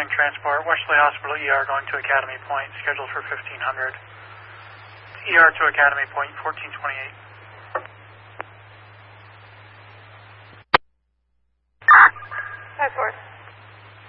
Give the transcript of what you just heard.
transport, Wesley Hospital ER going to Academy Point, scheduled for 1500. ER to Academy Point, 1428. 5-4.